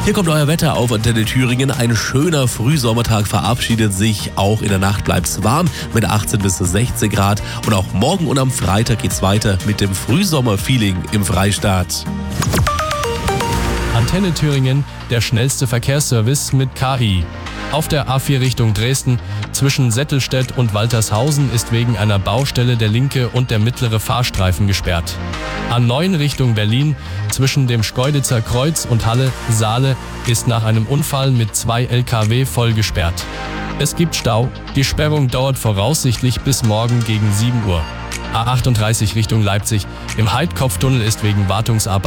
Hier kommt euer Wetter auf Antenne Thüringen. Ein schöner Frühsommertag verabschiedet sich. Auch in der Nacht bleibt es warm mit 18 bis 16 Grad. Und auch morgen und am Freitag geht's weiter mit dem Frühsommer-Feeling im Freistaat. Antenne Thüringen, der schnellste Verkehrsservice mit KI. Auf der A4 Richtung Dresden zwischen Settelstedt und Waltershausen ist wegen einer Baustelle der linke und der mittlere Fahrstreifen gesperrt. A9 Richtung Berlin zwischen dem Schkeuditzer Kreuz und Halle-Saale ist nach einem Unfall mit 2 Lkw voll gesperrt. Es gibt Stau, die Sperrung dauert voraussichtlich bis morgen gegen 7 Uhr. A38 Richtung Leipzig im Heidkopftunnel ist wegen Wartungsarbeiten